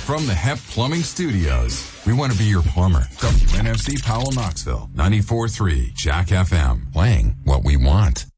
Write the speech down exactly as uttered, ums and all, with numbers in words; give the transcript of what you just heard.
from the Hep Plumbing Studios, we want to be your plumber. W N F C Powell, Knoxville, ninety-four point three Jack F M, playing what we want.